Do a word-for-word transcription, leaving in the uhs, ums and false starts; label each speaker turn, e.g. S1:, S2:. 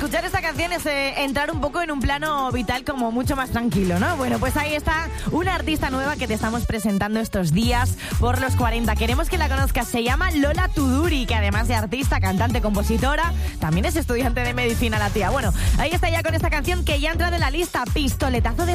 S1: escuchar esta canción es eh, entrar un poco en un plano vital como mucho más tranquilo, ¿no? Bueno, pues ahí está una artista nueva que te estamos presentando estos días por los cuarenta. Queremos que la conozcas. Se llama Lola Tuduri, que además de artista, cantante, compositora, también es estudiante de medicina la tía. Bueno, ahí está ya con esta canción que ya entra de la lista, Pistoletazo de